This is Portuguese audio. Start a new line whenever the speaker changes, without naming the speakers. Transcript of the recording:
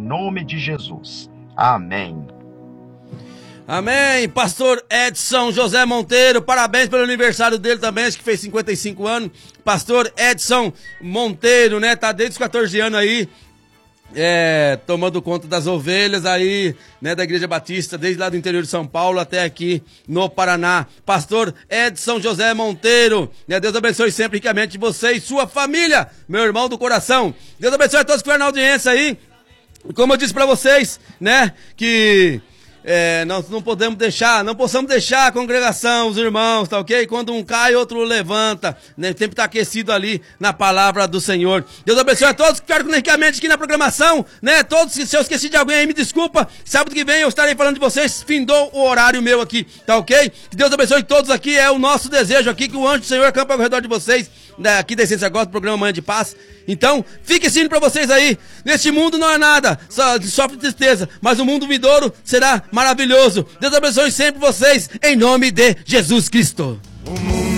nome de Jesus. Amém.
Amém, pastor Edson José Monteiro, parabéns pelo aniversário dele também, acho que fez 55 anos, pastor Edson Monteiro, né, tá desde os 14 anos aí, tomando conta das ovelhas aí, né, da Igreja Batista, desde lá do interior de São Paulo até aqui no Paraná, pastor Edson José Monteiro, né, Deus abençoe sempre ricamente você e sua família, meu irmão do coração, Deus abençoe a todos que estiveram na audiência aí, como eu disse pra vocês, né, que... nós não possamos deixar a congregação, os irmãos, tá ok? Quando um cai, outro levanta, né? Sempre está aquecido ali na palavra do Senhor. Deus abençoe a todos que ficaram comunicamente aqui na programação, né? Todos, se eu esqueci de alguém aí, me desculpa. Sábado que vem eu estarei falando de vocês, findou o horário meu aqui, tá ok? Que Deus abençoe todos aqui, é o nosso desejo aqui, que o anjo do Senhor acampe ao redor de vocês, aqui da Essência Gospel, do programa Manhã de Paz. Então, fique sentindo pra vocês aí, neste mundo não é nada, só sofre tristeza, mas o mundo vindouro será maravilhoso. Deus abençoe sempre vocês, em nome de Jesus Cristo.